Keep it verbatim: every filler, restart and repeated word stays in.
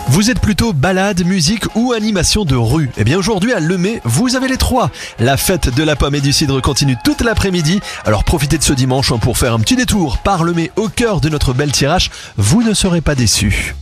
Vous êtes plutôt balade, musique ou animation de rue? Eh bien aujourd'hui à Lemay, vous avez les trois. La fête de la pomme et du cidre continue toute l'après-midi. Alors profitez de ce dimanche pour faire un petit détour par Lemay au cœur de notre belle Thiérache. Vous ne serez pas déçus.